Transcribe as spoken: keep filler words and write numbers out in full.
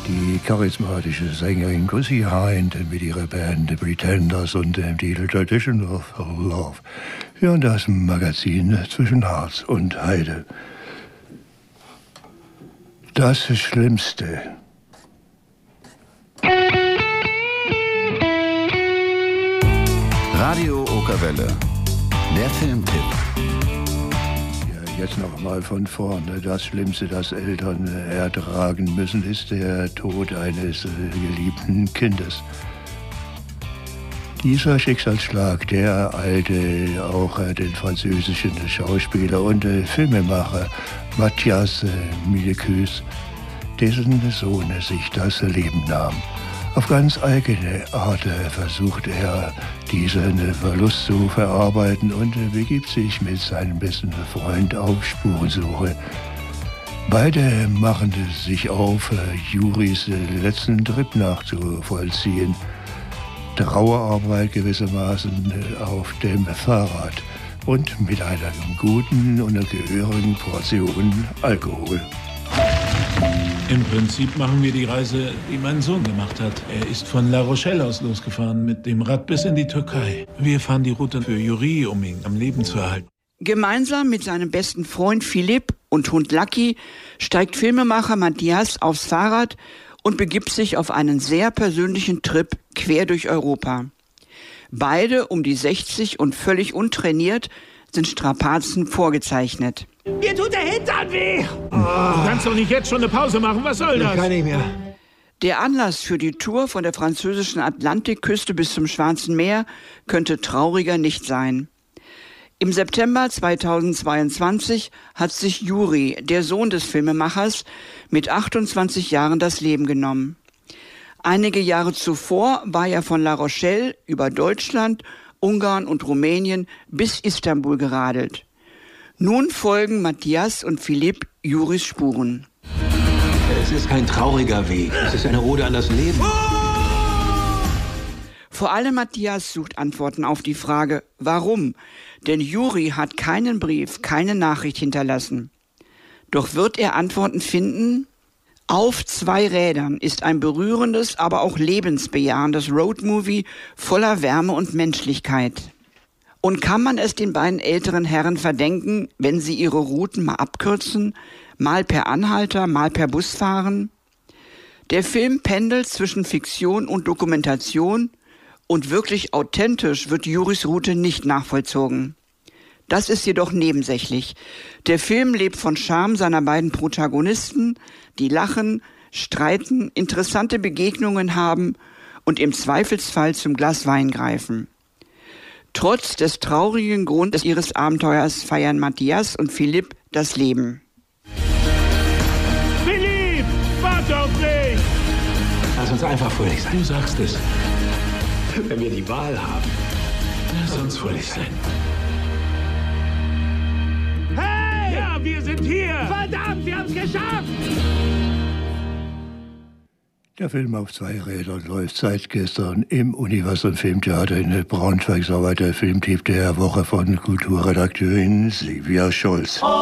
Die charismatische Sängerin Chrissie Hynde mit ihrer Band The Pretenders und dem Titel Tradition of Love. Ja, und das Magazin zwischen Harz und Heide. Das Schlimmste. Radio Okerwelle, der Filmtipp. Jetzt noch mal von vorne. Das Schlimmste, das Eltern ertragen müssen, ist der Tod eines geliebten Kindes. Dieser Schicksalsschlag, der eilte auch den französischen Schauspieler und Filmemacher Mathias Millecus, dessen Sohn sich das Leben nahm. Auf ganz eigene Art versucht er, diesen Verlust zu verarbeiten und begibt sich mit seinem besten Freund auf Spurensuche. Beide machen sich auf, Juris letzten Trip nachzuvollziehen. Trauerarbeit gewissermaßen auf dem Fahrrad und mit einer guten und einer gehörigen Portion Alkohol. Im Prinzip machen wir die Reise, die mein Sohn gemacht hat. Er ist von La Rochelle aus losgefahren mit dem Rad bis in die Türkei. Wir fahren die Route für Juri, um ihn am Leben zu erhalten. Gemeinsam mit seinem besten Freund Philipp und Hund Lucky steigt Filmemacher Mathias aufs Fahrrad und begibt sich auf einen sehr persönlichen Trip quer durch Europa. Beide um die sechzig und völlig untrainiert, sind Strapazen vorgezeichnet. Mir tut der Hintern weh! Oh. Du kannst doch nicht jetzt schon eine Pause machen, was soll das? Ich kann nicht mehr. Der Anlass für die Tour von der französischen Atlantikküste bis zum Schwarzen Meer könnte trauriger nicht sein. Im September zweitausendzweiundzwanzig hat sich Juri, der Sohn des Filmemachers, mit achtundzwanzig Jahren das Leben genommen. Einige Jahre zuvor war er von La Rochelle über Deutschland, Ungarn und Rumänien bis Istanbul geradelt. Nun folgen Mathias und Philipp Juris Spuren. Es ist kein trauriger Weg, es ist eine Ode an das Leben. Vor allem Mathias sucht Antworten auf die Frage, warum? Denn Juri hat keinen Brief, keine Nachricht hinterlassen. Doch wird er Antworten finden? Auf zwei Rädern ist ein berührendes, aber auch lebensbejahendes Roadmovie voller Wärme und Menschlichkeit. Und kann man es den beiden älteren Herren verdenken, wenn sie ihre Routen mal abkürzen, mal per Anhalter, mal per Bus fahren? Der Film pendelt zwischen Fiktion und Dokumentation und wirklich authentisch wird Juris Route nicht nachvollzogen. Das ist jedoch nebensächlich. Der Film lebt von Charme seiner beiden Protagonisten, die lachen, streiten, interessante Begegnungen haben und im Zweifelsfall zum Glas Wein greifen. Trotz des traurigen Grundes ihres Abenteuers feiern Mathias und Philipp das Leben. Philipp, warte auf mich! Lass uns einfach fröhlich sein. Du sagst es. Wenn wir die Wahl haben. Lass uns fröhlich sein. Hey! Ja, wir sind hier! Verdammt, wir haben es geschafft! Der Film auf zwei Rädern läuft seit gestern im Universum Filmtheater in Braunschweig. Soweit der Filmtipp der Woche von Kulturredakteurin Silvia Scholz.